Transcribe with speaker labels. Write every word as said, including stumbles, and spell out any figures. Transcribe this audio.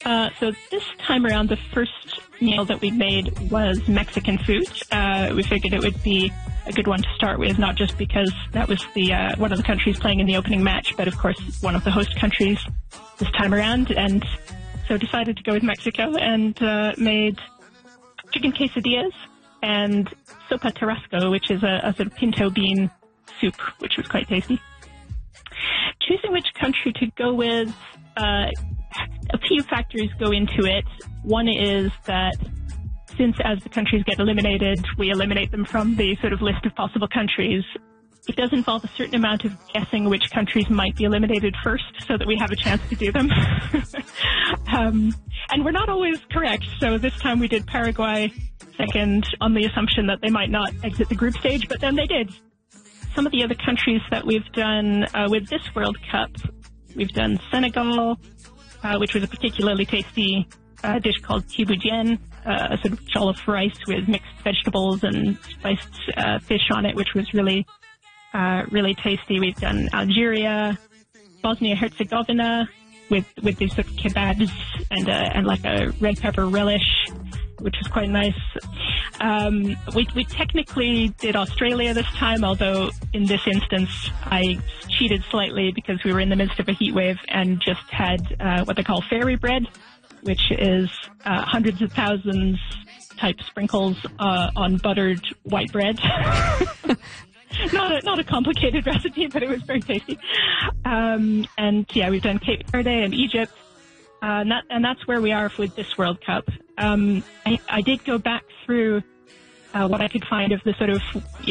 Speaker 1: Uh, so this time around, the first meal that we made was Mexican food. Uh, we figured it would be a good one to start with, not just because that was the uh, one of the countries playing in the opening match, but of course one of the host countries this time around. And so decided to go with Mexico and uh, made chicken quesadillas and sopa tarasco, which is a, a sort of pinto bean soup, which was quite tasty. Choosing which country to go with, uh, a few factors go into it. One is that since as the countries get eliminated, we eliminate them from the sort of list of possible countries, it does involve a certain amount of guessing which countries might be eliminated first so that we have a chance to do them. um, and we're not always correct. So this time we did Paraguay second on the assumption that they might not exit the group stage, but then they did. Some of the other countries that we've done uh, with this World Cup, we've done Senegal, uh, which was a particularly tasty uh, dish called tiboudienne, uh, a sort of jollof rice with mixed vegetables and spiced uh, fish on it, which was really, uh, really tasty. We've done Algeria, Bosnia-Herzegovina with with these sort of kebabs and uh, and like a red pepper relish, which was quite nice. Um, we, we technically did Australia this time, although in this instance I cheated slightly because we were in the midst of a heat wave and just had uh, what they call fairy bread, which is uh, hundreds of thousands type sprinkles uh, on buttered white bread. Not a, not a complicated recipe, but it was very tasty. Um, and yeah, we've done Cape Verde and Egypt. Uh, and, that, and that's where we are with this World Cup. Um, I, I did go back through uh, what I could find of the sort of